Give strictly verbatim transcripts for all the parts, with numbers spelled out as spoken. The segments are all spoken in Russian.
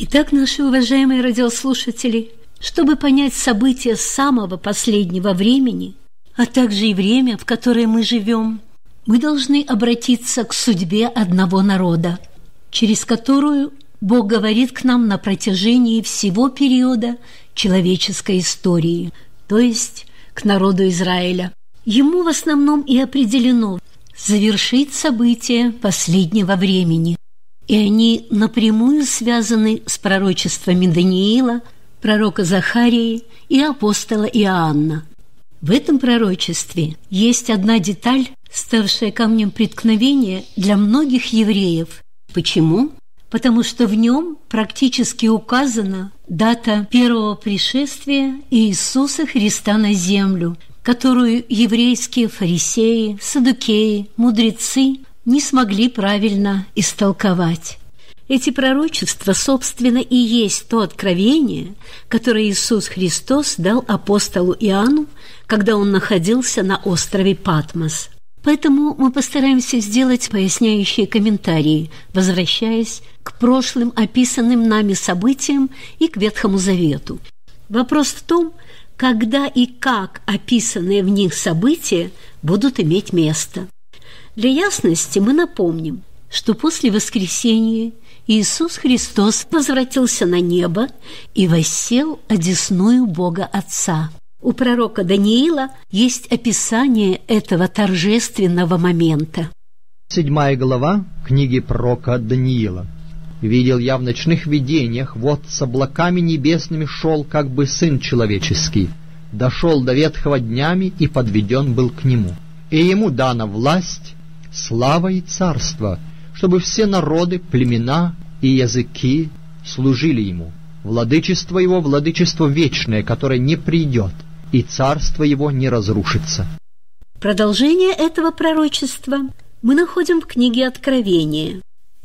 Итак, наши уважаемые радиослушатели, чтобы понять события самого последнего времени, а также и время, в которое мы живем, мы должны обратиться к судьбе одного народа, через которую Бог говорит к нам на протяжении всего периода человеческой истории, то есть к народу Израиля. Ему в основном и определено завершить события последнего времени, и они напрямую связаны с пророчествами Даниила, пророка Захарии и апостола Иоанна. В этом пророчестве есть одна деталь, ставшая камнем преткновения для многих евреев. Почему? Потому что в нем практически указана дата первого пришествия Иисуса Христа на землю, которую еврейские фарисеи, саддукеи, мудрецы не смогли правильно истолковать. Эти пророчества, собственно, и есть то откровение, которое Иисус Христос дал апостолу Иоанну, когда он находился на острове Патмос. Поэтому мы постараемся сделать поясняющие комментарии, возвращаясь к прошлым описанным нами событиям и к Ветхому Завету. Вопрос в том, когда и как описанные в них события будут иметь место. Для ясности мы напомним, что после воскресения Иисус Христос возвратился на небо и воссел одесную Бога Отца. У пророка Даниила есть описание этого торжественного момента. Седьмая глава книги пророка Даниила. «Видел я в ночных видениях, вот с облаками небесными шел, как бы Сын Человеческий, дошел до ветхого днями и подведен был к Нему. И Ему дана власть, слава и царство, чтобы все народы, племена и языки служили Ему. Владычество Его — владычество вечное, которое не придет, и царство Его не разрушится». Продолжение этого пророчества мы находим в книге Откровения.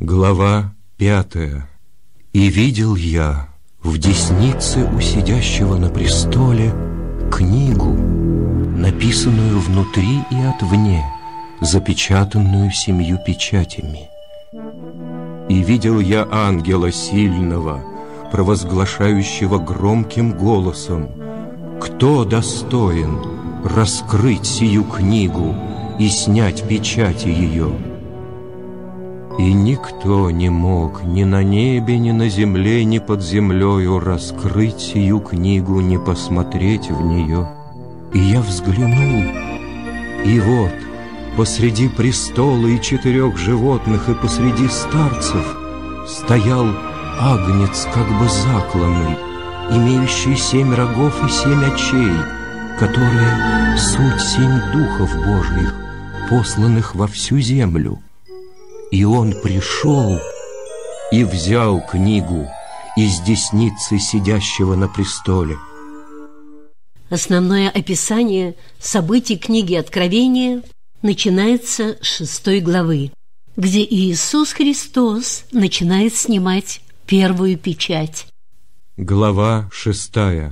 Глава пятая. «И видел я в деснице у сидящего на престоле книгу, написанную внутри и отвне, запечатанную семью печатями. И видел я ангела сильного, провозглашающего громким голосом: кто достоин раскрыть сию книгу и снять печати ее? И никто не мог ни на небе, ни на земле, ни под землею раскрыть сию книгу, ни посмотреть в нее. И я взглянул, и вот посреди престола и четырех животных и посреди старцев стоял агнец, как бы закланный, имеющий семь рогов и семь очей, которые суть семь духов Божьих, посланных во всю землю. И он пришел и взял книгу из десницы сидящего на престоле». Основное описание событий книги Откровения начинается с шестой главы, где Иисус Христос начинает снимать первую печать. Глава шестая.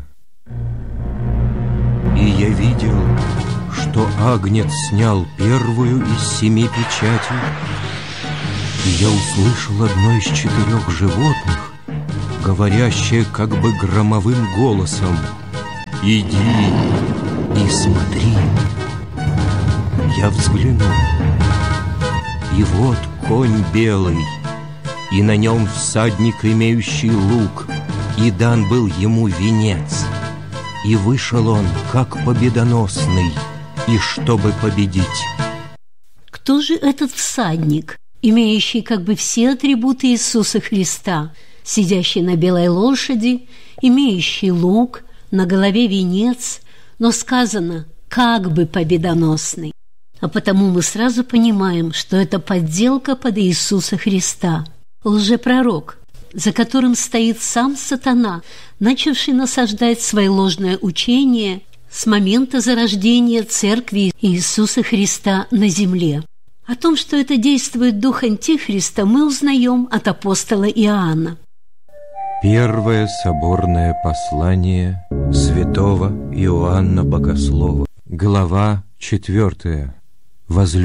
«И я видел, что агнец снял первую из семи печатей, и я услышал одно из четырех животных, говорящее как бы громовым голосом: иди и смотри. Я взглянул, и вот конь белый, и на нем всадник, имеющий лук, и дан был ему венец. И вышел он, как победоносный, и чтобы победить». Кто же этот всадник, имеющий как бы все атрибуты Иисуса Христа, сидящий на белой лошади, имеющий лук, на голове венец, но сказано «как бы победоносный»? А потому мы сразу понимаем, что это подделка под Иисуса Христа, лжепророк, за которым стоит сам сатана, начавший насаждать свое ложное учение с момента зарождения Церкви Иисуса Христа на земле. О том, что это действует дух Антихриста, мы узнаем от апостола Иоанна. Первое соборное послание святого Иоанна Богослова, глава четвертая.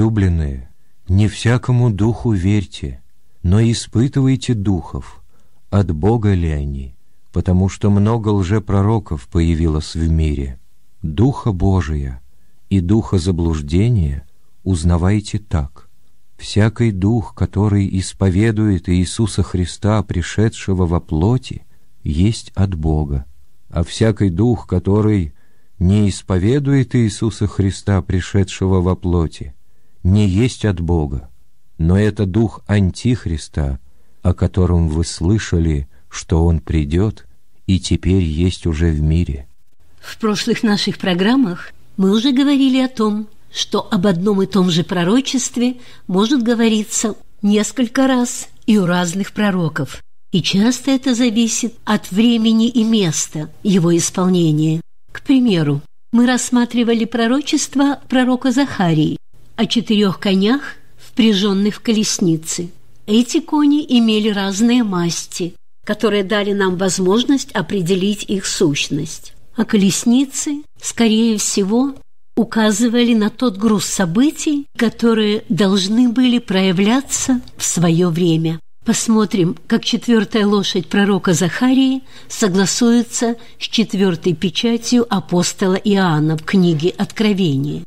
«Возлюбленные, не всякому духу верьте, но испытывайте духов, от Бога ли они, потому что много лжепророков появилось в мире. Духа Божия и духа заблуждения узнавайте так. Всякий дух, который исповедует Иисуса Христа, пришедшего во плоти, есть от Бога, а всякий дух, который не исповедует Иисуса Христа, пришедшего во плоти, не есть от Бога, но это дух Антихриста, о котором вы слышали, что он придет и теперь есть уже в мире. В прошлых наших программах мы уже говорили о том, что об одном и том же пророчестве может говориться несколько раз и у разных пророков. И часто это зависит от времени и места его исполнения. К примеру, мы рассматривали пророчество пророка Захарии о четырех конях, впряженных в колесницы. Эти кони имели разные масти, которые дали нам возможность определить их сущность. А колесницы, скорее всего, указывали на тот груз событий, которые должны были проявляться в свое время. Посмотрим, как четвертая лошадь пророка Захарии согласуется с четвертой печатью апостола Иоанна в книге Откровения.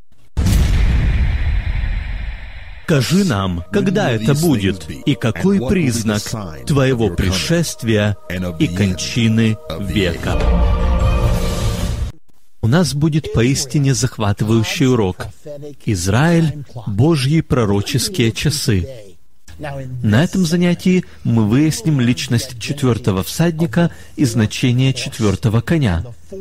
«Скажи нам, когда это будет, и какой признак Твоего пришествия и кончины века?» У нас будет поистине захватывающий урок. Израиль – Божьи пророческие часы. На этом занятии мы выясним личность четвертого всадника и значение четвертого коня.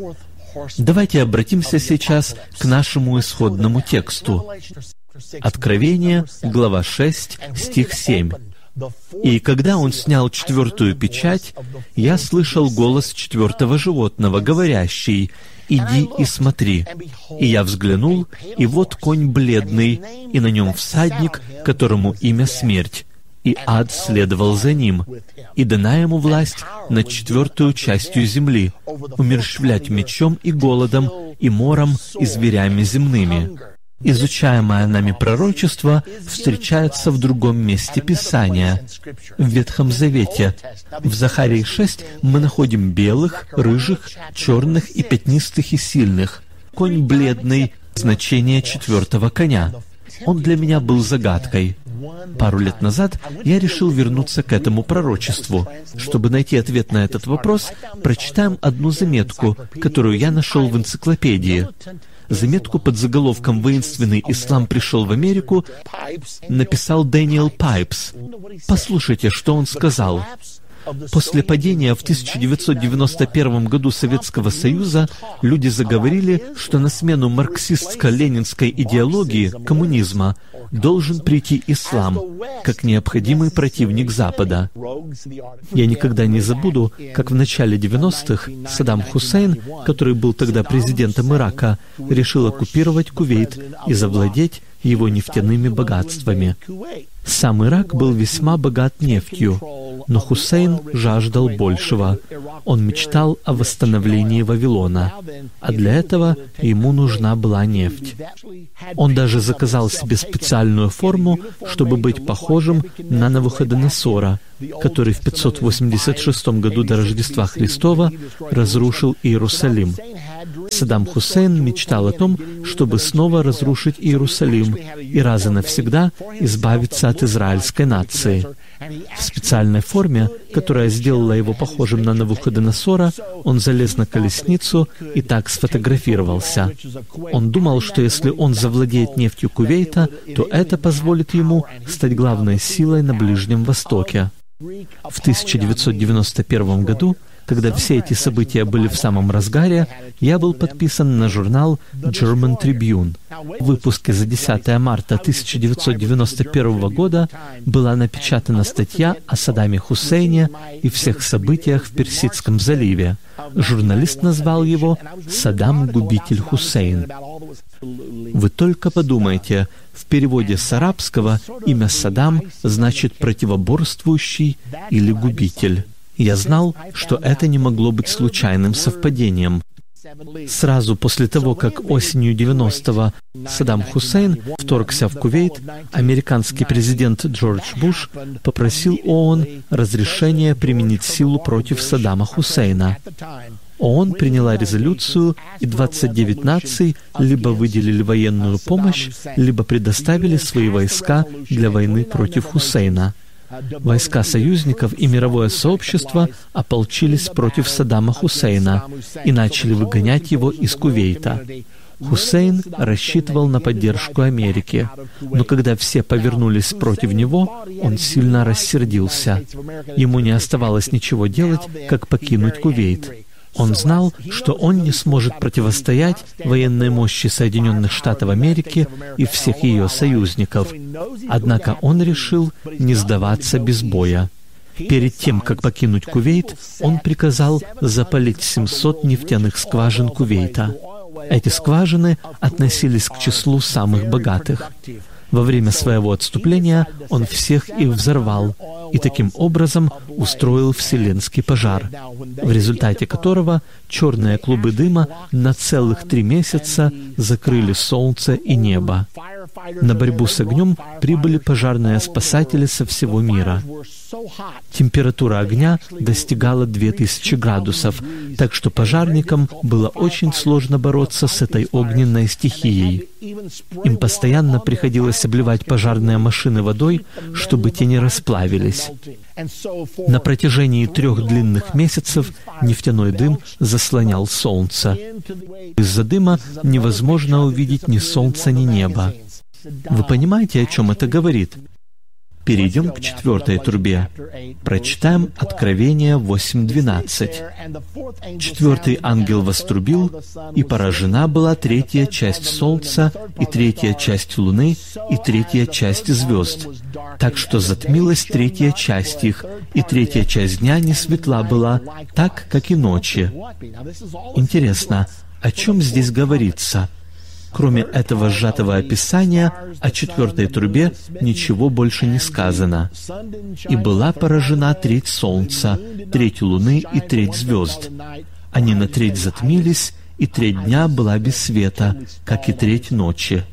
Давайте обратимся сейчас к нашему исходному тексту. Откровение, глава шесть, стих семь. «И когда он снял четвертую печать, я слышал голос четвертого животного, говорящий: иди и смотри. И я взглянул, и вот конь бледный, и на нем всадник, которому имя смерть. И ад следовал за ним, и дана ему власть над четвертую частью земли, умерщвлять мечом и голодом, и мором, и зверями земными». Изучаемое нами пророчество встречается в другом месте Писания, в Ветхом Завете. В Захарии шесть мы находим белых, рыжих, черных и пятнистых и сильных. Конь бледный — значение четвертого коня. Он для меня был загадкой. Пару лет назад я решил вернуться к этому пророчеству. Чтобы найти ответ на этот вопрос, прочитаем одну заметку, которую я нашел в энциклопедии. Заметку под заголовком «Воинственный ислам пришел в Америку» написал Дэниел Пайпс. Послушайте, что он сказал. После падения в тысяча девятьсот девяносто первом году Советского Союза люди заговорили, что на смену марксистско-ленинской идеологии коммунизма должен прийти ислам, как необходимый противник Запада. Я никогда не забуду, как в начале девяностых Саддам Хусейн, который был тогда президентом Ирака, решил оккупировать Кувейт и завладеть его нефтяными богатствами. Сам Ирак был весьма богат нефтью, но Хусейн жаждал большего. Он мечтал о восстановлении Вавилона, а для этого ему нужна была нефть. Он даже заказал себе специальную форму, чтобы быть похожим на Навуходоносора, который в пятьсот восемьдесят шестом году до Рождества Христова разрушил Иерусалим. Саддам Хусейн мечтал о том, чтобы снова разрушить Иерусалим и раз и навсегда избавиться от израильской нации. В специальной форме, которая сделала его похожим на Навуходоносора, он залез на колесницу и так сфотографировался. Он думал, что если он завладеет нефтью Кувейта, то это позволит ему стать главной силой на Ближнем Востоке. В тысяча девятьсот девяносто первом году, когда все эти события были в самом разгаре, я был подписан на журнал German Tribune. В выпуске за десятое марта тысяча девятьсот девяносто первого года была напечатана статья о Саддаме Хусейне и всех событиях в Персидском заливе. Журналист назвал его «Саддам Губитель Хусейн». Вы только подумайте, в переводе с арабского имя Саддам значит «противоборствующий» или «губитель». Я знал, что это не могло быть случайным совпадением. Сразу после того, как осенью девяностого Саддам Хусейн вторгся в Кувейт, американский президент Джордж Буш попросил ООН разрешения применить силу против Саддама Хусейна. ООН приняла резолюцию, и двадцать девять наций либо выделили военную помощь, либо предоставили свои войска для войны против Хусейна. Войска союзников и мировое сообщество ополчились против Саддама Хусейна и начали выгонять его из Кувейта. Хусейн рассчитывал на поддержку Америки, но когда все повернулись против него, он сильно рассердился. Ему не оставалось ничего делать, как покинуть Кувейт. Он знал, что он не сможет противостоять военной мощи Соединенных Штатов Америки и всех ее союзников. Однако он решил не сдаваться без боя. Перед тем, как покинуть Кувейт, он приказал запалить семьсот нефтяных скважин Кувейта. Эти скважины относились к числу самых богатых. Во время своего отступления он всех их взорвал и таким образом устроил вселенский пожар, в результате которого черные клубы дыма на целых три месяца закрыли солнце и небо. На борьбу с огнем прибыли пожарные спасатели со всего мира. Температура огня достигала две тысячи градусов, так что пожарникам было очень сложно бороться с этой огненной стихией. Им постоянно приходилось обливать пожарные машины водой, чтобы те не расплавились. На протяжении трех длинных месяцев нефтяной дым заслонял солнце. Из-за дыма невозможно увидеть ни солнца, ни неба. Вы понимаете, о чем это говорит? Перейдем к четвертой трубе. Прочитаем Откровение восемь двенадцать. «Четвертый ангел вострубил, и поражена была третья часть солнца, и третья часть луны, и третья часть звезд. Так что затмилась третья часть их, и третья часть дня не светла была, так, как и ночи». Интересно, о чем здесь говорится? Кроме этого сжатого описания, о четвертой трубе ничего больше не сказано. «И была поражена треть солнца, треть луны и треть звезд. Они на треть затмились, и треть дня была без света, как и треть ночи».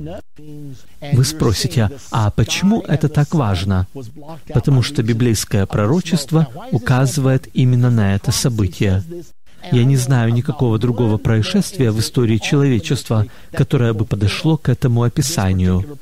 Вы спросите, а почему это так важно? Потому что библейское пророчество указывает именно на это событие. Я не знаю никакого другого происшествия в истории человечества, которое бы подошло к этому описанию.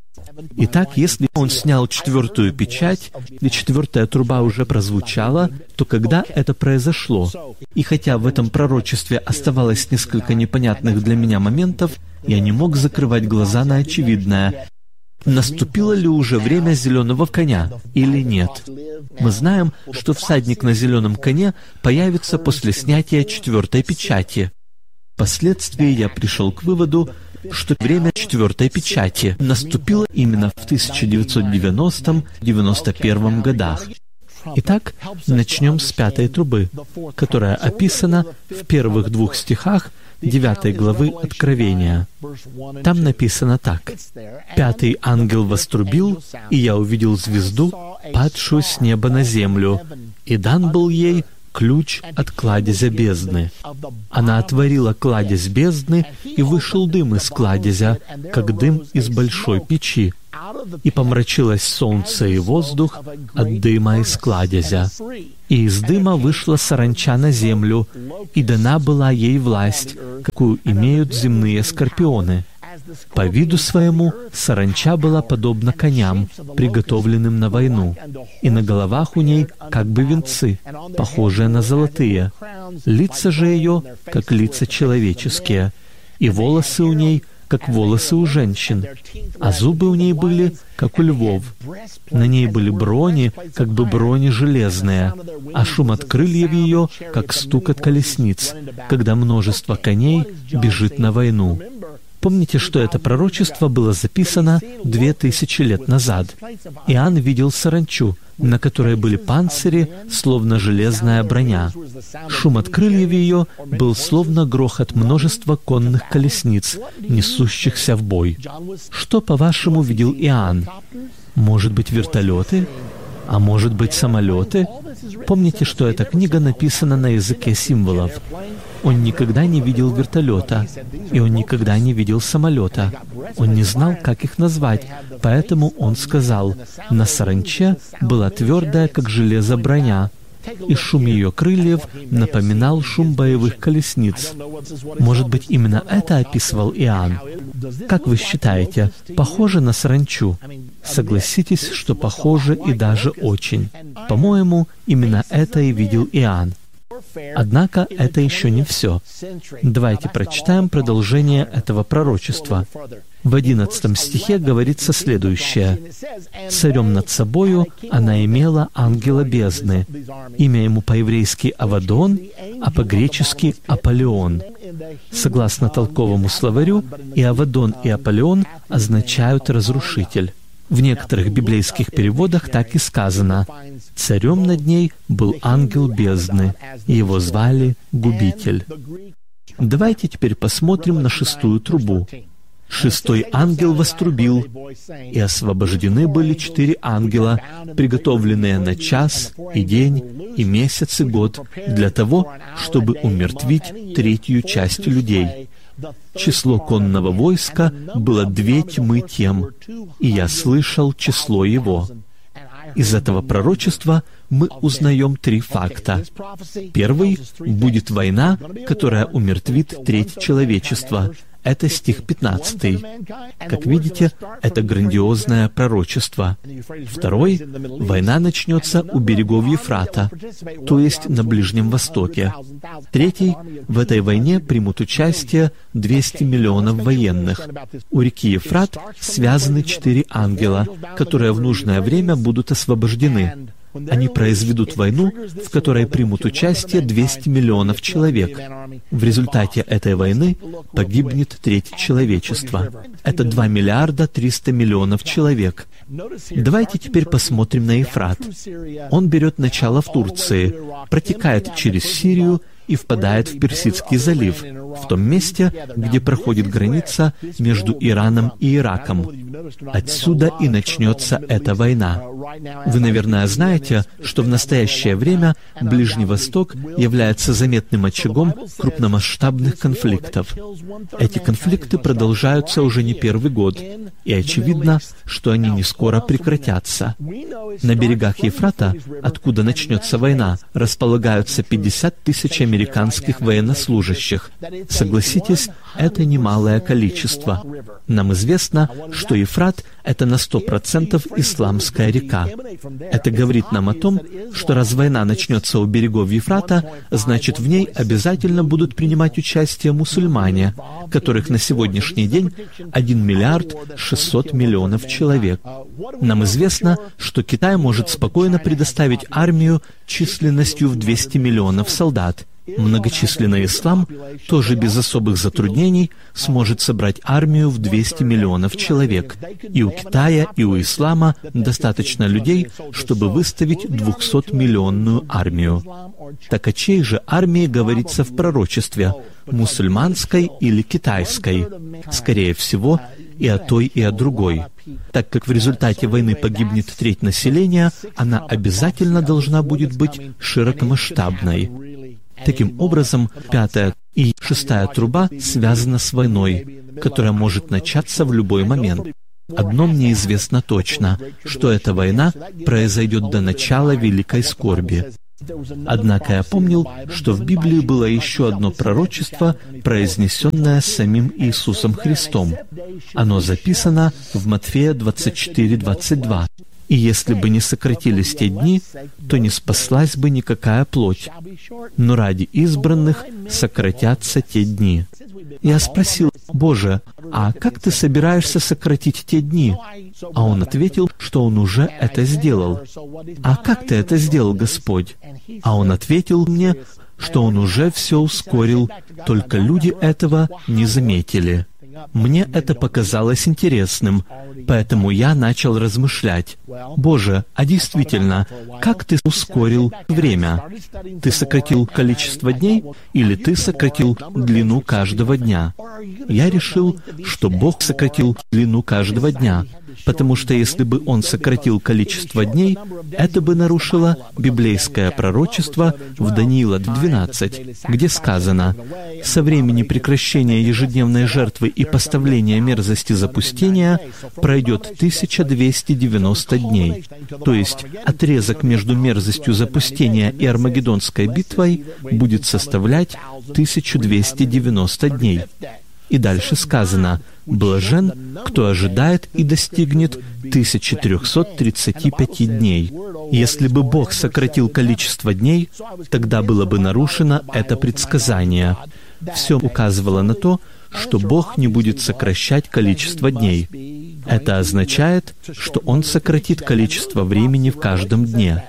Итак, если он снял четвертую печать, и четвертая труба уже прозвучала, то когда это произошло? И хотя в этом пророчестве оставалось несколько непонятных для меня моментов, я не мог закрывать глаза на очевидное. Наступило ли уже время зеленого коня или нет? Мы знаем, что всадник на зеленом коне появится после снятия четвертой печати. Впоследствии я пришел к выводу, что время четвертой печати наступило именно в тысяча девятьсот девяностом — девяносто первом годах. Итак, начнем с пятой трубы, которая описана в первых двух стихах девятой главы Откровения. Там написано так: «Пятый ангел вострубил, и я увидел звезду, падшую с неба на землю, и дан был ей ключ от кладезя бездны. Она отворила кладезь бездны, и вышел дым из кладезя, как дым из большой печи, и помрачилось солнце и воздух от дыма из кладезя. И из дыма вышла саранча на землю, и дана была ей власть, какую имеют земные скорпионы. По виду своему саранча была подобна коням, приготовленным на войну, и на головах у ней как бы венцы, похожие на золотые. Лица же ее, как лица человеческие, и волосы у ней, как волосы у женщин, а зубы у ней были, как у львов. На ней были брони, как бы брони железные, а шум от крыльев ее, как стук от колесниц, когда множество коней бежит на войну». Помните, что это пророчество было записано две тысячи лет назад. Иоанн видел саранчу, на которой были панцири, словно железная броня. Шум от крыльев ее был словно грохот множества конных колесниц, несущихся в бой. Что, по-вашему, видел Иоанн? Может быть, вертолеты? А может быть, самолеты? Помните, что эта книга написана на языке символов. Он никогда не видел вертолета, и он никогда не видел самолета. Он не знал, как их назвать, поэтому он сказал: «На саранче была твердая, как железо, броня, и шум ее крыльев напоминал шум боевых колесниц». Может быть, именно это описывал Иоанн? Как вы считаете, похоже на саранчу? Согласитесь, что похоже и даже очень. По-моему, именно это и видел Иоанн. Однако это еще не все. Давайте прочитаем продолжение этого пророчества. В одиннадцатом стихе говорится следующее. «Царем над собою она имела ангела бездны. Имя ему по-еврейски Авадон, а по-гречески Аполеон». Согласно толковому словарю, и Авадон, и Аполеон означают «разрушитель». В некоторых библейских переводах так и сказано: «Царем над ней был ангел бездны, и его звали Губитель». Давайте теперь посмотрим на шестую трубу. Шестой ангел вострубил, и освобождены были четыре ангела, приготовленные на час, и день, и месяц, и год, для того, чтобы умертвить третью часть людей. Число конного войска было две тьмы тем, и я слышал число его. Из этого пророчества мы узнаем три факта. Первый — будет война, которая умертвит треть человечества. Это стих пятнадцатый. Как видите, это грандиозное пророчество. Второй — война начнется у берегов Ефрата, то есть на Ближнем Востоке. Третий — в этой войне примут участие двести миллионов военных. У реки Ефрат связаны четыре ангела, которые в нужное время будут освобождены. Они произведут войну, в которой примут участие двести миллионов человек. В результате этой войны погибнет треть человечества. Это два миллиарда триста миллионов человек. Давайте теперь посмотрим на Ефрат. Он берет начало в Турции, протекает через Сирию и впадает в Персидский залив, в том месте, где проходит граница между Ираном и Ираком. Отсюда и начнется эта война. Вы, наверное, знаете, что в настоящее время Ближний Восток является заметным очагом крупномасштабных конфликтов. Эти конфликты продолжаются уже не первый год, и очевидно, что они не скоро прекратятся. На берегах Ефрата, откуда начнется война, располагаются пятьдесят тысяч американских военнослужащих. Согласитесь, это немалое количество. Нам известно, что Ефрат — это на сто процентов исламская река. Это говорит нам о том, что раз война начнется у берегов Ефрата, значит, в ней обязательно будут принимать участие мусульмане, которых на сегодняшний день один миллиард шестьсот миллионов человек. Нам известно, что Китай может спокойно предоставить армию численностью в двести миллионов солдат. Многочисленный ислам тоже без особых затруднений сможет собрать армию в двести миллионов человек. И у Китая, и у ислама достаточно людей, чтобы выставить двухсотмиллионную армию. Так о чьей же армии говорится в пророчестве? Мусульманской или китайской? Скорее всего, и о той, и о другой. Так как в результате войны погибнет треть населения, она обязательно должна будет быть широкомасштабной. Таким образом, пятая и шестая труба связана с войной, которая может начаться в любой момент. Одно мне известно точно, что эта война произойдет до начала великой скорби. Однако я помнил, что в Библии было еще одно пророчество, произнесенное самим Иисусом Христом. Оно записано в Матфея двадцать четыре двадцать два. «И если бы не сократились те дни, то не спаслась бы никакая плоть, но ради избранных сократятся те дни». Я спросил: «Боже, а как ты собираешься сократить те дни?» А он ответил, что он уже это сделал. «А как ты это сделал, Господь?» А он ответил мне, что он уже все ускорил, только люди этого не заметили. Мне это показалось интересным, поэтому я начал размышлять. Боже, а действительно, как ты ускорил время? Ты сократил количество дней или ты сократил длину каждого дня? Я решил, что Бог сократил длину каждого дня, потому что если бы Он сократил количество дней, это бы нарушило библейское пророчество в Даниила двенадцать, где сказано: «Со времени прекращения ежедневной жертвы и поставления мерзости запустения пройдет тысяча двести девяносто дней». То есть отрезок между мерзостью запустения и Армагеддонской битвой будет составлять тысяча двести девяносто дней. И дальше сказано: «Блажен, кто ожидает и достигнет тысячи трехсот тридцати пяти дней». Если бы Бог сократил количество дней, тогда было бы нарушено это предсказание. Все указывало на то, что Бог не будет сокращать количество дней. Это означает, что Он сократит количество времени в каждом дне.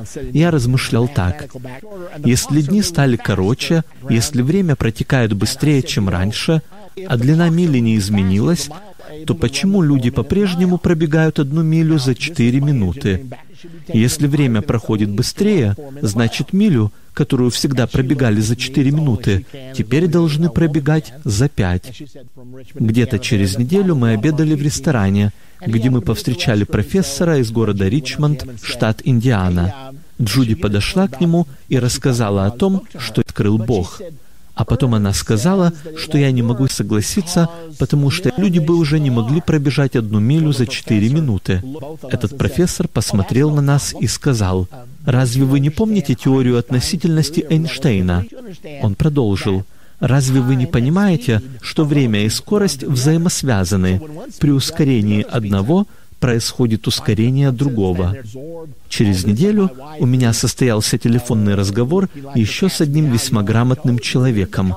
Я размышлял так: если дни стали короче, если время протекает быстрее, чем раньше, а длина мили не изменилась, то почему люди по-прежнему пробегают одну милю за четыре минуты? Если время проходит быстрее, значит милю, которую всегда пробегали за четыре минуты, теперь должны пробегать за пять. Где-то через неделю мы обедали в ресторане, где мы повстречали профессора из города Ричмонд, штат Индиана. Джуди подошла к нему и рассказала о том, что открыл Бог. А потом она сказала, что я не могу согласиться, потому что люди бы уже не могли пробежать одну милю за четыре минуты. Этот профессор посмотрел на нас и сказал: «Разве вы не помните теорию относительности Эйнштейна?» Он продолжил: «Разве вы не понимаете, что время и скорость взаимосвязаны? При ускорении одного происходит ускорение другого». Через неделю у меня состоялся телефонный разговор еще с одним весьма грамотным человеком.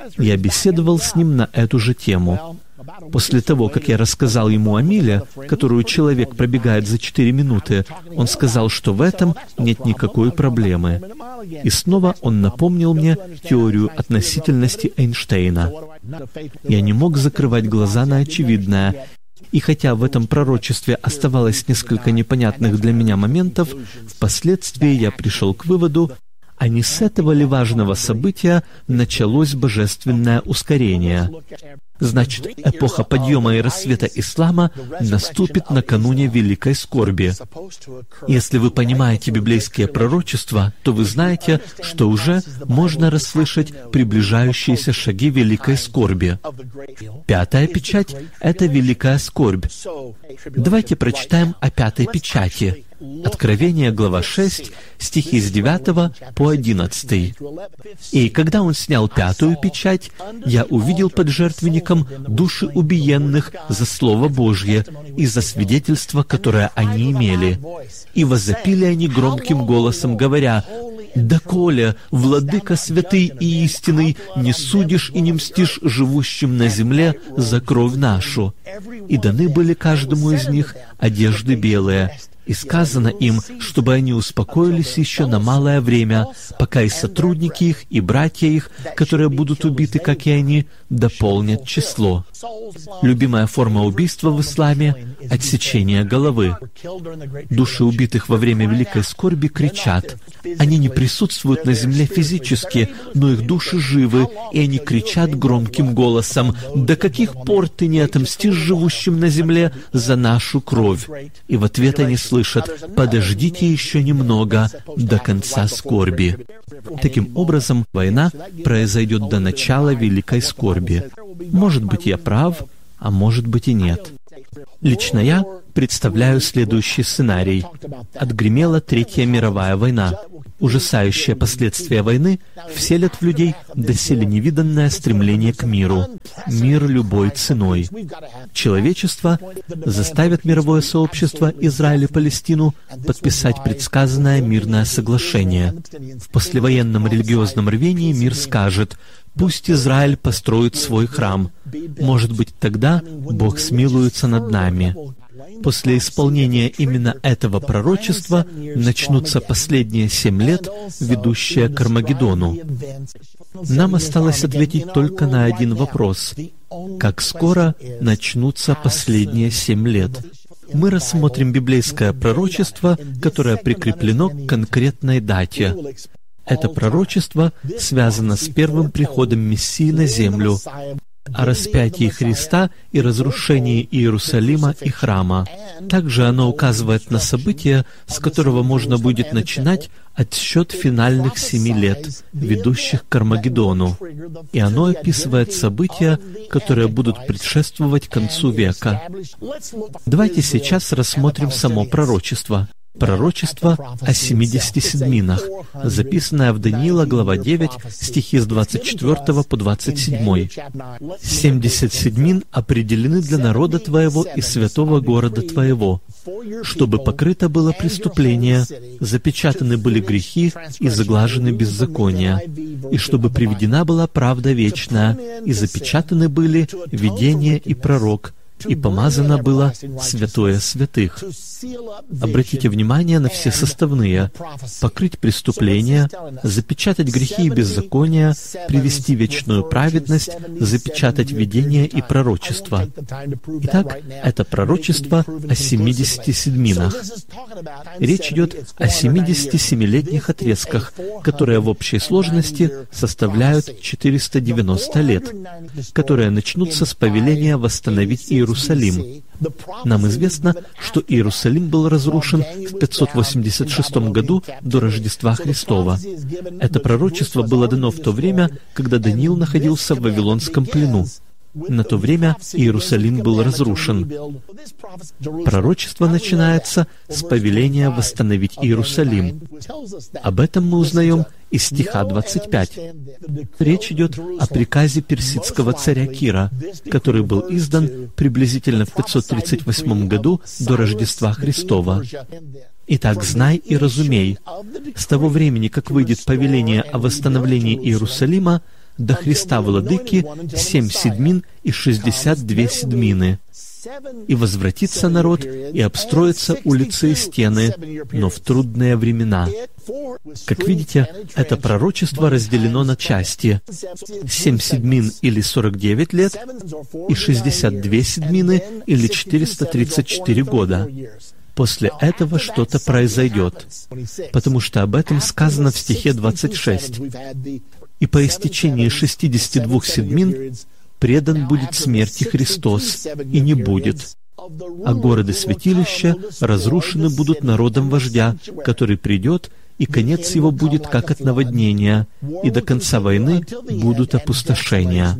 Я беседовал с ним на эту же тему. После того, как я рассказал ему о миле, которую человек пробегает за четыре минуты, он сказал, что в этом нет никакой проблемы. И снова он напомнил мне теорию относительности Эйнштейна. Я не мог закрывать глаза на очевидное. И хотя в этом пророчестве оставалось несколько непонятных для меня моментов, впоследствии я пришел к выводу, а не с этого ли важного события началось божественное ускорение? Значит, эпоха подъема и рассвета ислама наступит накануне Великой Скорби. Если вы понимаете библейские пророчества, то вы знаете, что уже можно расслышать приближающиеся шаги Великой Скорби. Пятая печать — это Великая Скорбь. Давайте прочитаем о пятой печати. Откровение, глава шесть, стихи с девятого по одиннадцатый. «И когда он снял пятую печать, я увидел под жертвенником души убиенных за Слово Божье и за свидетельство, которое они имели. И возопили они громким голосом, говоря: «Доколе, владыка святый и истинный, не судишь и не мстишь живущим на земле за кровь нашу». И даны были каждому из них одежды белые. И сказано им, чтобы они успокоились еще на малое время, пока и сотрудники их, и братья их, которые будут убиты, как и они, дополнят число. Любимая форма убийства в исламе — отсечение головы. Души убитых во время Великой Скорби кричат. Они не присутствуют на земле физически, но их души живы, и они кричат громким голосом: «До каких пор ты не отомстишь живущим на земле за нашу кровь?» И в ответ они слышат: «Подождите еще немного до конца скорби». Таким образом, война произойдет до начала Великой Скорби. Может быть, я прав, а может быть и нет. Лично я представляю следующий сценарий. Отгремела Третья мировая война. Ужасающие последствия войны вселят в людей доселе невиданное стремление к миру. Мир любой ценой. Человечество заставит мировое сообщество Израиль и Палестину подписать предсказанное мирное соглашение. В послевоенном религиозном рвении мир скажет: «Пусть Израиль построит свой храм. Может быть, тогда Бог смилуется над нами». После исполнения именно этого пророчества начнутся последние семь лет, ведущие к Армагеддону. Нам осталось ответить только на один вопрос. Как скоро начнутся последние семь лет? Мы рассмотрим библейское пророчество, которое прикреплено к конкретной дате. Это пророчество связано с первым приходом Мессии на землю, о распятии Христа и разрушении Иерусалима и храма. Также оно указывает на событие, с которого можно будет начинать отсчет финальных семи лет, ведущих к Армагеддону. И оно описывает события, которые будут предшествовать концу века. Давайте сейчас рассмотрим само пророчество. Пророчество о семидесяти седминах, записанное в Даниила, глава девять, стихи с двадцать четвёртого по двадцать седьмой. «Семьдесят седмин определены для народа твоего и святого города твоего, чтобы покрыто было преступление, запечатаны были грехи и заглажены беззакония, и чтобы приведена была правда вечная, и запечатаны были видение и пророк, и помазано было святое святых». Обратите внимание на все составные: покрыть преступления, запечатать грехи и беззакония, привести вечную праведность, запечатать видение и пророчество. Итак, это пророчество о семидесяти седминах. Речь идет о семидесяти семилетних отрезках, которые в общей сложности составляют четыреста девяносто лет, которые начнутся с повеления восстановить Иерусалим. Нам известно, что Иерусалим был разрушен в пятьсот восемьдесят шестом году до Рождества Христова. Это пророчество было дано в то время, когда Даниил находился в Вавилонском плену. На то время Иерусалим был разрушен. Пророчество начинается с повеления восстановить Иерусалим. Об этом мы узнаем из стиха двадцать пять. Речь идет о приказе персидского царя Кира, который был издан приблизительно в пятьсот тридцать восьмом году до Рождества Христова. «Итак, знай и разумей, с того времени, как выйдет повеление о восстановлении Иерусалима, до Христа Владыки семь седмин и шестьдесят две седмины. И возвратится народ, и обстроятся улицы и стены, но в трудные времена». Как видите, это пророчество разделено на части: семь седмин или сорок девять лет, и шестьдесят две седмины или четыреста тридцать четыре года. После этого что-то произойдет, потому что об этом сказано в стихе двадцать шесть. «И по истечении шестидесяти двух седмин предан будет смерти Христос, и не будет. А города святилища разрушены будут народом вождя, который придет, и конец его будет как от наводнения, и до конца войны будут опустошения».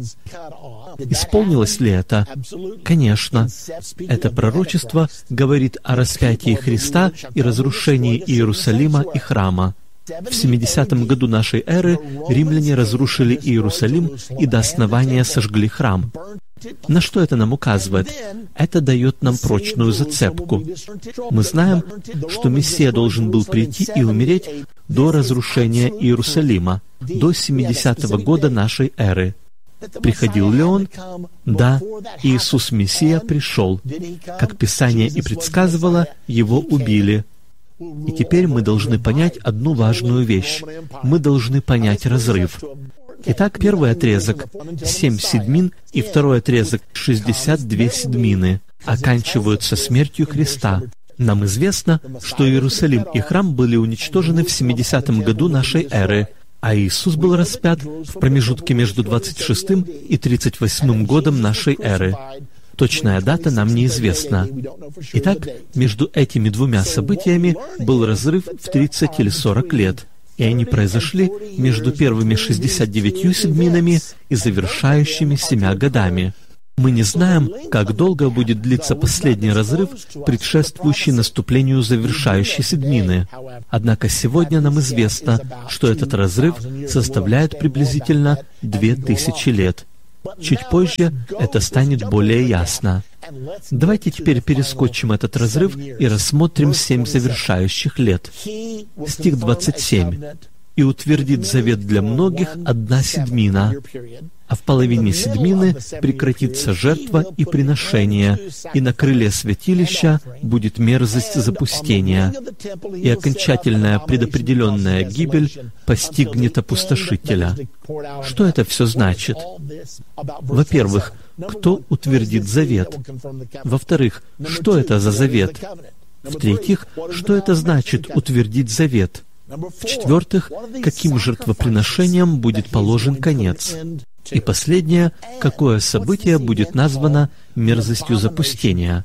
Исполнилось ли это? Конечно. Это пророчество говорит о распятии Христа и разрушении Иерусалима и храма. В семидесятом году нашей эры римляне разрушили Иерусалим и до основания сожгли храм. На что это нам указывает? Это дает нам прочную зацепку. Мы знаем, что Мессия должен был прийти и умереть до разрушения Иерусалима, до семидесятого года нашей эры. Приходил ли Он? Да, Иисус Мессия пришел. Как Писание и предсказывало, Его убили. И теперь мы должны понять одну важную вещь. Мы должны понять разрыв. Итак, первый отрезок — семь седмин, и второй отрезок — шестьдесят две седмины, оканчиваются смертью Христа. Нам известно, что Иерусалим и храм были уничтожены в семидесятом году нашей эры, а Иисус был распят в промежутке между двадцать шестым и тридцать восьмым годом нашей эры. Точная дата нам неизвестна. Итак, между этими двумя событиями был разрыв в тридцать или сорок лет, и они произошли между первыми шестьдесят девятью седминами и завершающими семя годами. Мы не знаем, как долго будет длиться последний разрыв, предшествующий наступлению завершающей седмины. Однако сегодня нам известно, что этот разрыв составляет приблизительно две тысячи лет. Чуть позже это станет более ясно. Давайте теперь перескочим этот разрыв и рассмотрим семь завершающих лет. Стих двадцать семь. и утвердит завет для многих одна седмина, а в половине седмины прекратится жертва и приношение, и на крыле святилища будет мерзость запустения, и окончательная предопределенная гибель постигнет опустошителя. Что это все значит? Во-первых, кто утвердит завет? Во-вторых, что это за завет? В-третьих, что это значит утвердить завет? В-четвертых, каким жертвоприношением будет положен конец? И последнее, какое событие будет названо мерзостью запустения?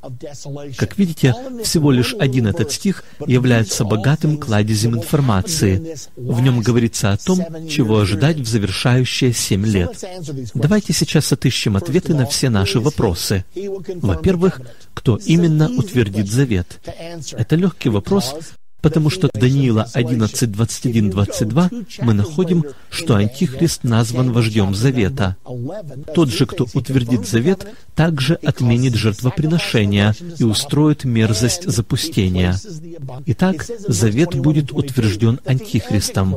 Как видите, всего лишь один этот стих является богатым кладезем информации. В нем говорится о том, чего ожидать в завершающие семь лет. Давайте сейчас отыщем ответы на все наши вопросы. Во-первых, кто именно утвердит завет? Это легкий вопрос, потому что в Даниила одиннадцать, двадцать один, двадцать два мы находим, что Антихрист назван вождем завета. Тот же, кто утвердит завет, также отменит жертвоприношения и устроит мерзость запустения. Итак, завет будет утвержден Антихристом.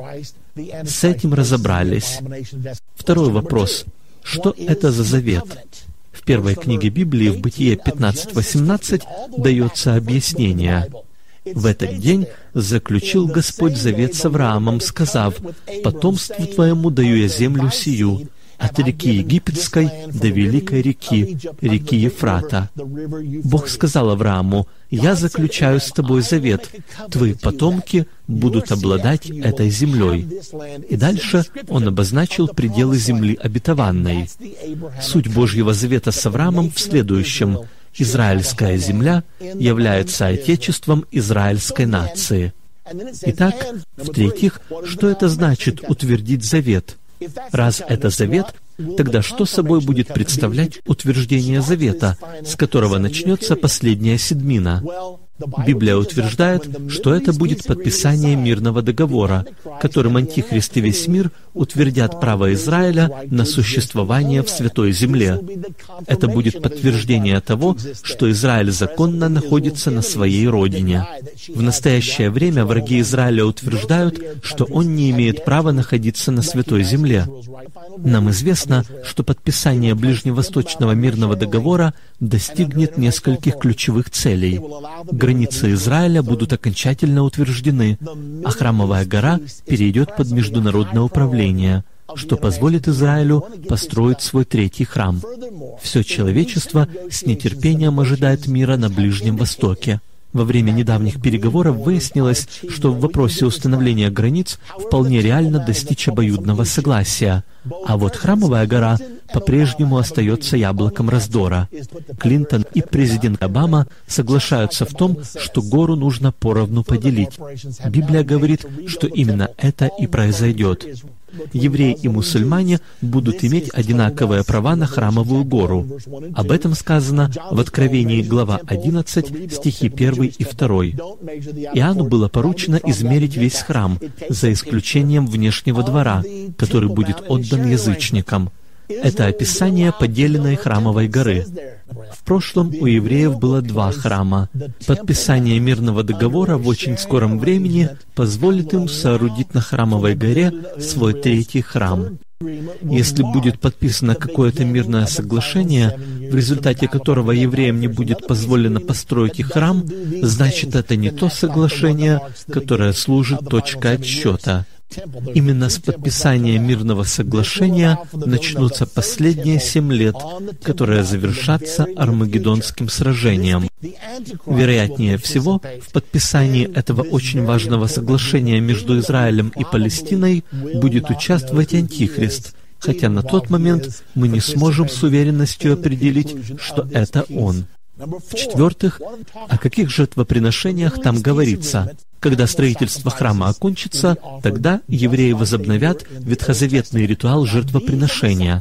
С этим разобрались. Второй вопрос. Что это за завет? В первой книге Библии, в Бытие пятнадцать восемнадцать, дается объяснение. В этот день заключил Господь завет с Авраамом, сказав: «Потомству твоему даю я землю сию, от реки Египетской до великой реки, реки Ефрата». Бог сказал Аврааму: «Я заключаю с тобой завет, твои потомки будут обладать этой землей». И дальше Он обозначил пределы земли обетованной. Суть Божьего завета с Авраамом в следующем: израильская земля является отечеством израильской нации. Итак, в-третьих, что это значит утвердить завет? Раз это завет, тогда что собой будет представлять утверждение завета, с которого начнется последняя седмина? Библия утверждает, что это будет подписание мирного договора, которым Антихрист и весь мир утвердят право Израиля на существование в Святой Земле. Это будет подтверждение того, что Израиль законно находится на своей родине. В настоящее время враги Израиля утверждают, что он не имеет права находиться на Святой Земле. Нам известно, что подписание Ближневосточного мирного договора достигнет нескольких ключевых целей. Границы Израиля будут окончательно утверждены, а Храмовая гора перейдет под международное управление, что позволит Израилю построить свой третий храм. Все человечество с нетерпением ожидает мира на Ближнем Востоке. Во время недавних переговоров выяснилось, что в вопросе установления границ вполне реально достичь обоюдного согласия. А вот Храмовая гора по-прежнему остается яблоком раздора. Клинтон и президент Обама соглашаются в том, что гору нужно поровну поделить. Библия говорит, что именно это и произойдет. Евреи и мусульмане будут иметь одинаковые права на Храмовую гору. Об этом сказано в Откровении, глава одиннадцать, стихи первый и второй. Иоанну было поручено измерить весь храм, за исключением внешнего двора, который будет отдан язычникам. Это описание поделенной Храмовой горы. В прошлом у евреев было два храма. Подписание мирного договора в очень скором времени позволит им соорудить на Храмовой горе свой третий храм. Если будет подписано какое-то мирное соглашение, в результате которого евреям не будет позволено построить их храм, значит, это не то соглашение, которое служит точкой отсчета. Именно с подписания мирного соглашения начнутся последние семь лет, которые завершатся Армагеддонским сражением. Вероятнее всего, в подписании этого очень важного соглашения между Израилем и Палестиной будет участвовать Антихрист, хотя на тот момент мы не сможем с уверенностью определить, что это он. В-четвертых, о каких жертвоприношениях там говорится? Когда строительство храма окончится, тогда евреи возобновят ветхозаветный ритуал жертвоприношения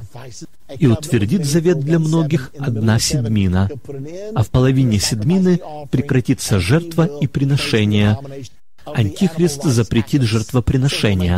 и утвердит завет для многих одна седмина, а в половине седмины прекратится жертва и приношение. Антихрист запретит жертвоприношения.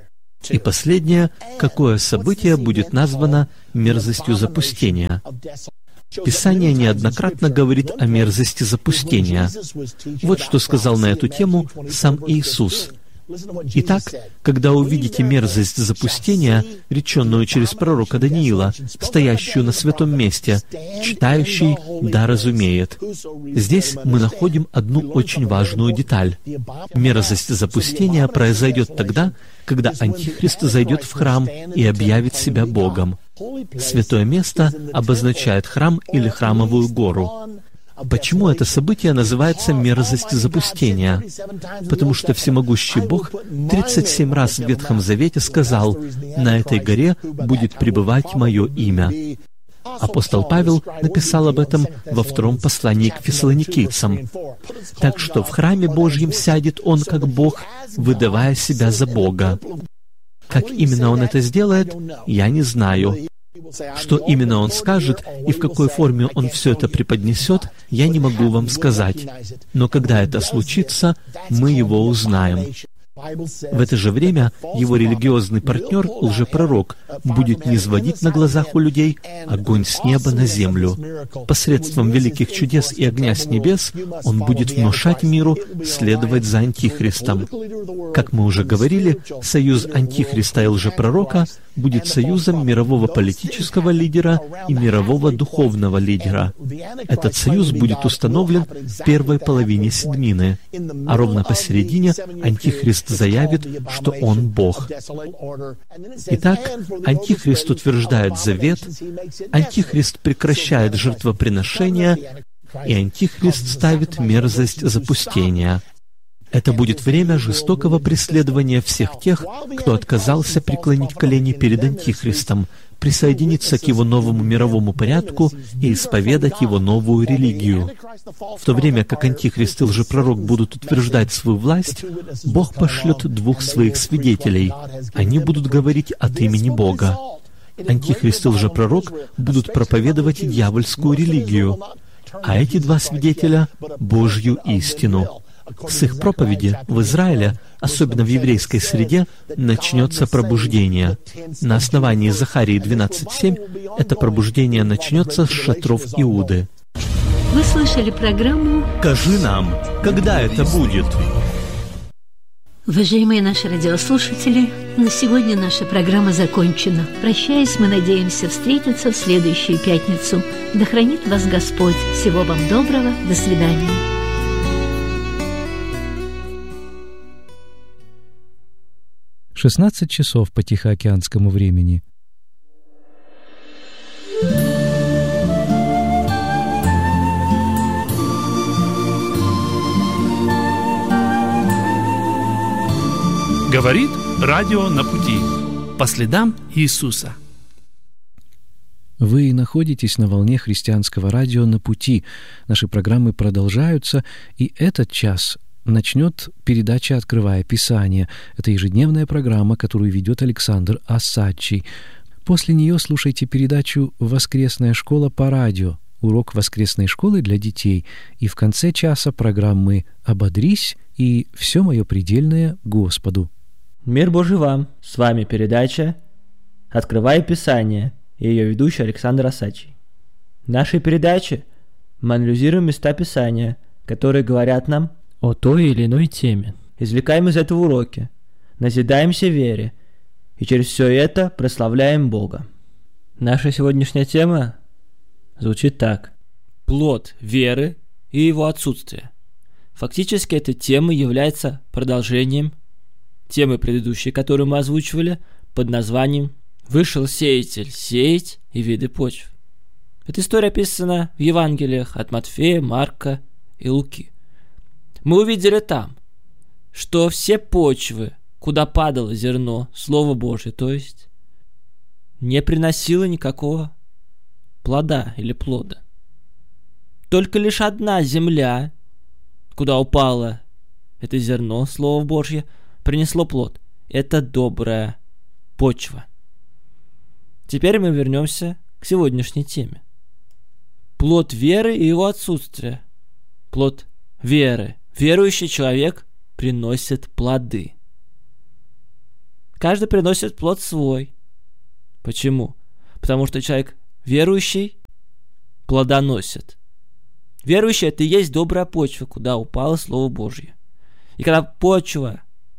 И последнее, какое событие будет названо мерзостью запустения? Писание неоднократно говорит о мерзости запустения. Вот что сказал на эту тему сам Иисус. Итак, когда увидите мерзость запустения, реченную через пророка Даниила, стоящую на святом месте, читающий да разумеет. Здесь мы находим одну очень важную деталь. Мерзость запустения произойдет тогда, когда Антихрист зайдет в храм и объявит себя Богом. Святое место обозначает храм или храмовую гору. Почему это событие называется мерзость запустения? Потому что всемогущий Бог тридцать семь раз в Ветхом Завете сказал: «На этой горе будет пребывать Мое имя». Апостол Павел написал об этом во втором послании к фессалоникийцам. Так что в храме Божьем сядет Он как Бог, выдавая себя за Бога. Как именно Он это сделает, я не знаю. Что именно Он скажет и в какой форме Он все это преподнесет, я не могу вам сказать. Но когда это случится, мы Его узнаем. В это же время его религиозный партнер, лжепророк, будет низводить на глазах у людей огонь с неба на землю. Посредством великих чудес и огня с небес он будет внушать миру следовать за Антихристом. Как мы уже говорили, союз Антихриста и лжепророка будет союзом мирового политического лидера и мирового духовного лидера. Этот союз будет установлен в первой половине седмины, а ровно посередине Антихрист заявит, что он Бог. Итак, Антихрист утверждает завет, Антихрист прекращает жертвоприношения, и Антихрист ставит мерзость запустения. Это будет время жестокого преследования всех тех, кто отказался преклонить колени перед Антихристом, присоединиться к его новому мировому порядку и исповедать его новую религию. В то время как Антихрист и лжепророк будут утверждать свою власть, Бог пошлет двух своих свидетелей. Они будут говорить от имени Бога. Антихрист и лжепророк будут проповедовать дьявольскую религию, а эти два свидетеля — Божью истину. С их проповеди в Израиле, особенно в еврейской среде, начнется пробуждение. На основании Захарии двенадцать семь это пробуждение начнется с шатров Иуды. Вы слышали программу «Скажи нам, когда это будет?» Уважаемые наши радиослушатели, на сегодня наша программа закончена. Прощаясь, мы надеемся встретиться в следующую пятницу. Да хранит вас Господь. Всего вам доброго. До свидания. шестнадцать часов по тихоокеанскому времени. Говорит радио на пути. По следам Иисуса. Вы находитесь на волне христианского радио «На пути». Наши программы продолжаются, и этот час начнет передача «Открывая Писание». Это ежедневная программа, которую ведет Александр Осадчий. После нее слушайте передачу «Воскресная школа» по радио, урок воскресной школы для детей. И в конце часа программы «Ободрись» и «Все мое предельное Господу». Мир Божий вам! С вами передача «Открывая Писание» и ее ведущий Александр Осадчий. В нашей передаче мы анализируем места Писания, которые говорят нам о той или иной теме. Извлекаем из этого уроки, назидаемся вере, и через все это прославляем Бога. Наша сегодняшняя тема звучит так: плод веры и его отсутствие. Фактически эта тема является продолжением темы предыдущей, которую мы озвучивали, под названием «Вышел сеятель сеять и виды почв». Эта история описана в Евангелиях от Матфея, Марка и Луки. Мы увидели там, что все почвы, куда падало зерно, Слово Божие, то есть, не приносило никакого плода или плода. Только лишь одна земля, куда упало это зерно, Слово Божье, принесло плод. Это добрая почва. Теперь мы вернемся к сегодняшней теме. Плод веры и его отсутствие. Плод веры. Верующий человек приносит плоды. Каждый приносит плод свой. Почему? Потому что человек верующий плодоносит. Верующий — это и есть добрая почва, куда упало Слово Божье. И когда почва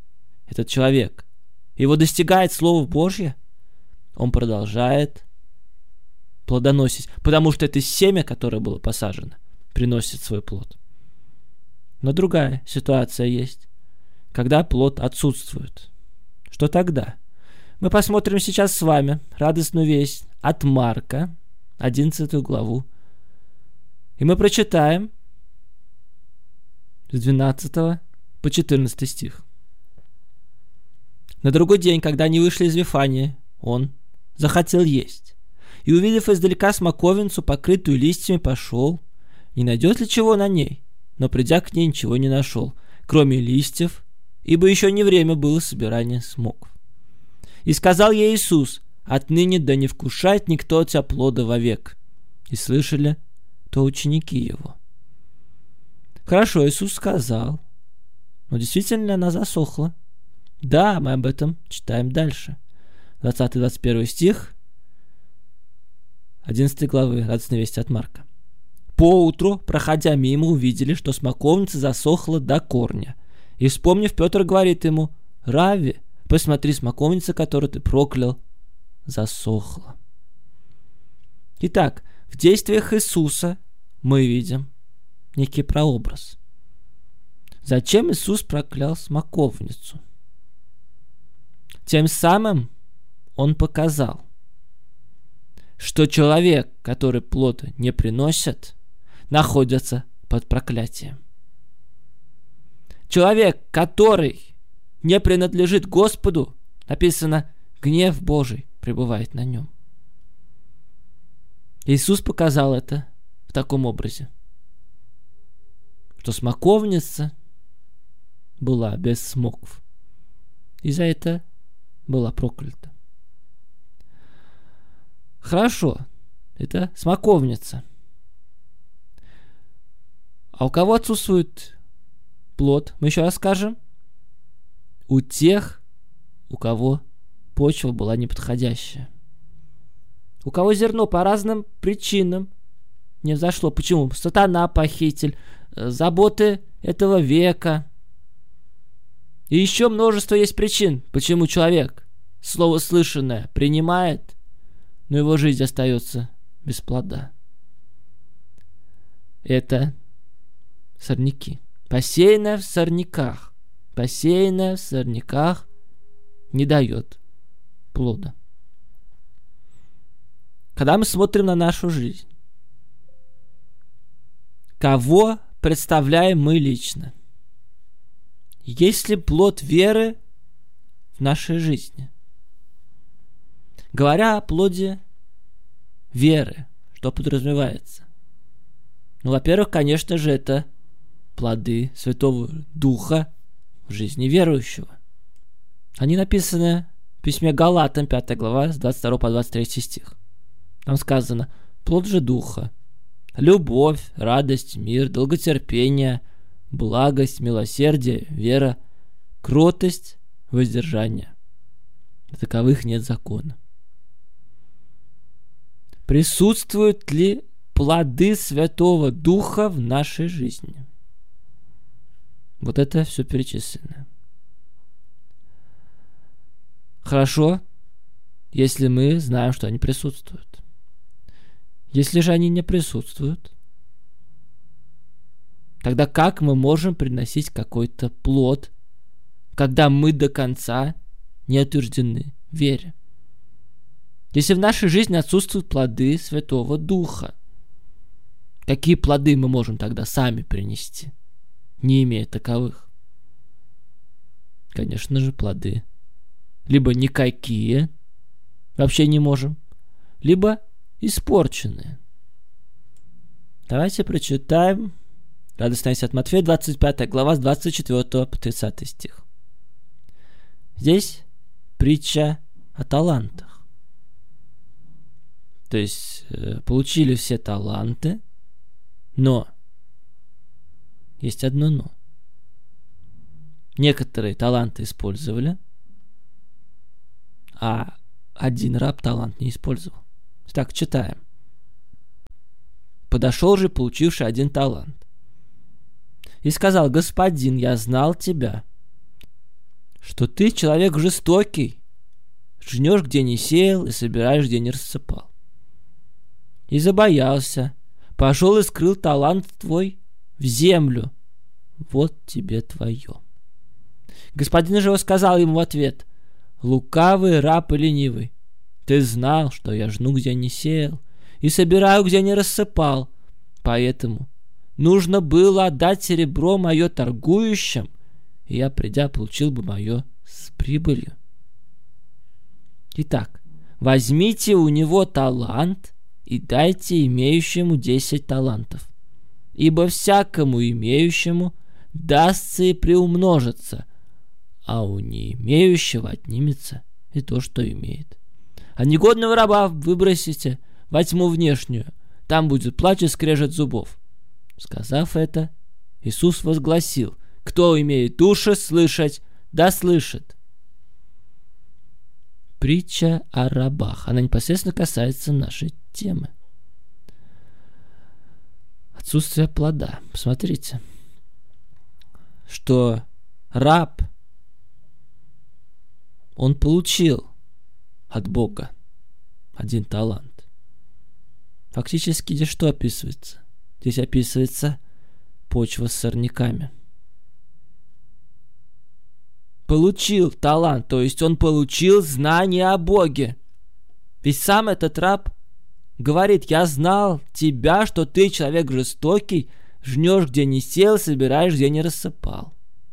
этот человек, его достигает Слово Божье, он продолжает плодоносить, потому что это семя, которое было посажено, приносит свой плод. Но другая ситуация есть, когда плод отсутствует. Что тогда? Мы посмотрим сейчас с вами радостную весть от Марка, одиннадцатую главу. И мы прочитаем с двенадцатого по четырнадцатый стих. На другой день, когда они вышли из Вифании, он захотел есть. И, увидев издалека смоковницу, покрытую листьями, пошел, не найдет ли чего на ней, но, придя к ней, ничего не нашел, кроме листьев, ибо еще не время было собирания смоков. И сказал ей Иисус: отныне да не вкушает никто от тебя плода вовек. И слышали то ученики его. Хорошо, Иисус сказал, но действительно ли она засохла? Да, мы об этом читаем дальше. двадцатый-двадцать первый стих одиннадцатой главы радостной вести от Марка. Поутру, проходя мимо, увидели, что смоковница засохла до корня. И, вспомнив, Петр говорит ему: Равви, посмотри, смоковница, которую ты проклял, засохла. Итак, в действиях Иисуса мы видим некий прообраз. Зачем Иисус проклял смоковницу? Тем самым Он показал, что человек, который плода не приносит, находится под проклятием. Человек, который не принадлежит Господу, написано, гнев Божий пребывает на нем. Иисус показал это в таком образе, что смоковница была без смоков, и за это была проклята. Хорошо, это смоковница. А у кого отсутствует плод, мы еще раз скажем? У тех, у кого почва была неподходящая. У кого зерно по разным причинам не взошло. Почему? Сатана, похититель, заботы этого века. И еще множество есть причин, почему человек слово слышанное принимает, но его жизнь остается без плода. Это сорняки. Посеянное в сорняках. Посеянное в сорняках не дает плода. Когда мы смотрим на нашу жизнь, кого представляем мы лично? Есть ли плод веры в нашей жизни? Говоря о плоде веры, что подразумевается? Ну, во-первых, конечно же, это плоды Святого Духа в жизни верующего. Они написаны в письме Галатам, пятая глава, с двадцать второго по двадцать третий стих. Там сказано: плод же Духа, любовь, радость, мир, долготерпение, благость, милосердие, вера, кротость, воздержание. Таковых нет закона. Присутствуют ли плоды Святого Духа в нашей жизни? Вот это все перечислено. Хорошо, если мы знаем, что они присутствуют. Если же они не присутствуют, тогда как мы можем приносить какой-то плод, когда мы до конца не утверждены в вере? Если в нашей жизни отсутствуют плоды Святого Духа, какие плоды мы можем тогда сами принести, не имея таковых? Конечно же, плоды либо никакие, вообще не можем, либо испорченные. Давайте прочитаем радостная весть от Матфея, двадцать пятая глава, с двадцать четвёртого по тридцатый стих. Здесь притча о талантах. То есть э, получили все таланты, но есть одно но. Некоторые таланты использовали, а один раб талант не использовал. Так, читаем. Подошел же получивший один талант и сказал: господин, я знал тебя, что ты человек жестокий, жнешь, где не сеял, и собираешь, где не рассыпал. И забоялся, пошел и скрыл талант твой в землю. Вот тебе твое. Господин же сказал ему в ответ: лукавый раб и ленивый, ты знал, что я жну, где не сеял, и собираю, где не рассыпал, поэтому нужно было отдать серебро мое торгующим, и я, придя, получил бы мое с прибылью. Итак, возьмите у него талант и дайте имеющему десять талантов, ибо всякому имеющему дастся и приумножится, а у не имеющего отнимется и то, что имеет. А негодного раба выбросите во тьму внешнюю, там будет плач и скрежет зубов. Сказав это, Иисус возгласил: кто имеет уши слышать, да слышит. Притча о рабах. Она непосредственно касается нашей темы. Отсутствие плода. Посмотрите, что раб, он получил от Бога один талант. Фактически здесь что описывается? Здесь описывается почва с сорняками. Получил талант, то есть он получил знание о Боге. Ведь сам этот раб говорит: я знал тебя, что ты человек жестокий, жнешь, где не сел, собираешь, где не рассыпал.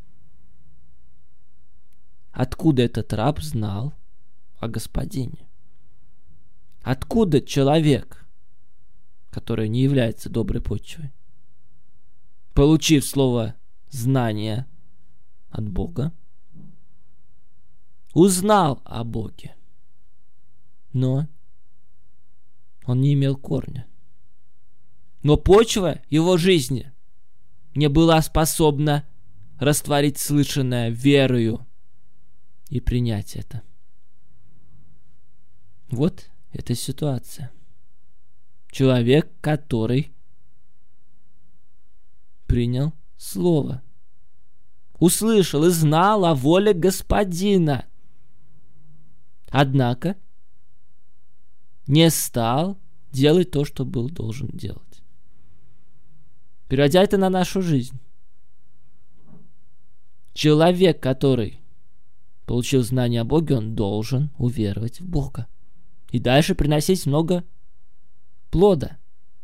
Откуда этот раб знал о Господине? Откуда человек, который не является доброй почвой, получив слово знание от Бога, узнал о Боге, но он не имел корня. Но почва его жизни не была способна растворить слышанное верою и принять это. Вот эта ситуация. Человек, который принял слово, услышал и знал о воле Господина, однако не стал делать то, что был должен делать. Переводя это на нашу жизнь. Человек, который получил знание о Боге, он должен уверовать в Бога и дальше приносить много плода.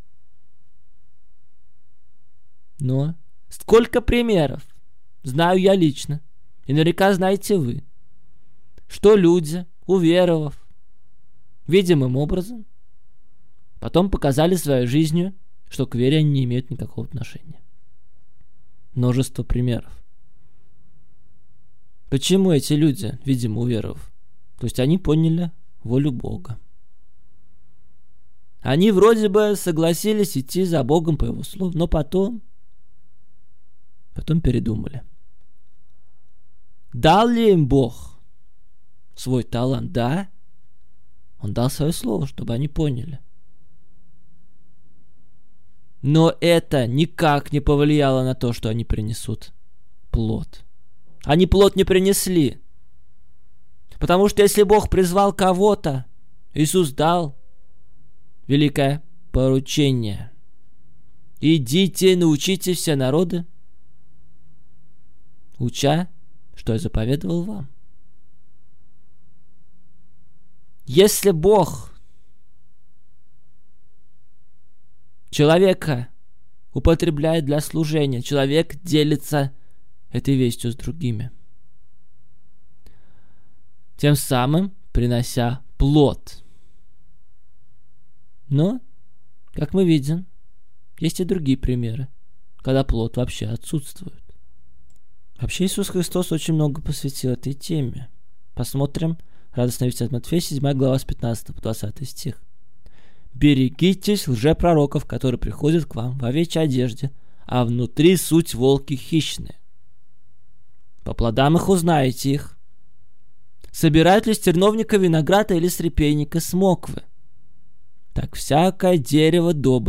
Но сколько примеров знаю я лично, и наверняка знаете вы, что люди, уверовав видимым образом, потом показали своей жизнью, что к вере они не имеют никакого отношения. Множество примеров. Почему эти люди, видимо, уверовав? То есть они поняли волю Бога. Они вроде бы согласились идти за Богом по Его слову, но потом, потом передумали. Дал ли им Бог свой талант? Да. Он дал свое слово, чтобы они поняли. Но это никак не повлияло на то, что они принесут плод. Они плод не принесли. Потому что если Бог призвал кого-то, Иисус дал великое поручение: идите, научите все народы, уча, что я заповедовал вам. Если Бог человека употребляет для служения, человек делится этой вестью с другими, тем самым принося плод. Но, как мы видим, есть и другие примеры, когда плод вообще отсутствует. Вообще Иисус Христос очень много посвятил этой теме. Посмотрим радостная весть от Матфея, седьмая глава, с пятнадцатого по двадцатый стих. «Берегитесь лжепророков, которые приходят к вам в овечьей одежде, а внутри суть волки хищные. По плодам их узнаете их. Собирают ли с терновника винограда или с репейника смоквы? Так всякое дерево доброе